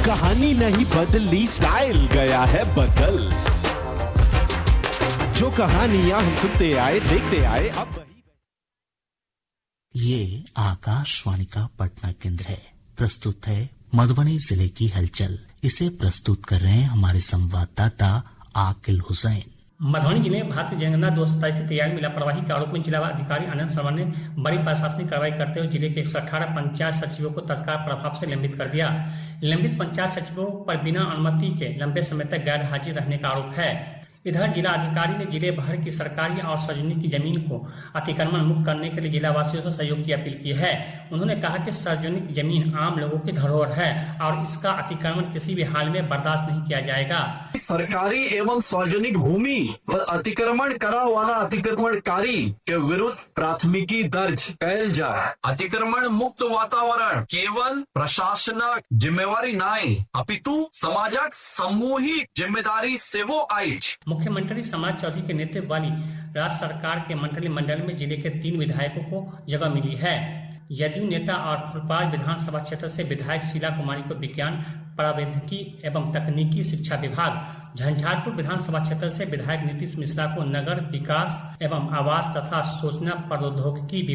कहानी नहीं बदली, स्टाइल गया है बदल। जो कहानियां हम सुनते आए देखते आए अब वही। ये आकाशवाणी का पटना केंद्र है। प्रस्तुत है मधुबनी जिले की हलचल। इसे प्रस्तुत कर रहे हैं हमारे संवाददाता आकिल हुसैन। मधुबनी जिले में भारतीय जनगणना 2027 की तैयारी में लापरवाही के आरोप में जिला अधिकारी आनंद शर्मा ने बड़ी प्रशासनिक कार्रवाई करते हुए जिले के 118 पंचायत सचिवों को तत्काल प्रभाव से निलंबित कर दिया। निलंबित पंचायत सचिवों पर बिना अनुमति के लंबे समय तक गैर हाजिर रहने का आरोप है। इधर जिला अधिकारी ने जिले भर की सरकारी और सार्वजनिक की जमीन को अतिक्रमण मुक्त करने के लिए जिला वासियों से सहयोग की अपील की है। उन्होंने कहा कि सार्वजनिक जमीन आम लोगों की धरोहर है और इसका अतिक्रमण किसी भी हाल में बर्दाश्त नहीं किया जाएगा। सरकारी एवं सार्वजनिक भूमि पर अतिक्रमण करा वाला अतिक्रमणकारी के विरुद्ध प्राथमिकी दर्ज कैल जाए। अतिक्रमण मुक्त वातावरण केवल प्रशासनक जिम्मेवारी नहीं अपितु समाजक सामूहिक जिम्मेदारी से वो आई। मुख्यमंत्री समाज चौधरी के नेतृत्व वाली राज्य सरकार के मंत्रिमंडल में जिले के 3 विधायकों को जगह मिली है। जदयू नेता और फुलपाल विधानसभा क्षेत्र से विधायक शीला कुमारी को विज्ञान प्रौद्योगिकी एवं तकनीकी शिक्षा विभाग, झंझारपुर विधानसभा क्षेत्र से विधायक नीतीश मिश्रा को नगर विकास एवं आवास तथा सूचना प्रौद्योगिकी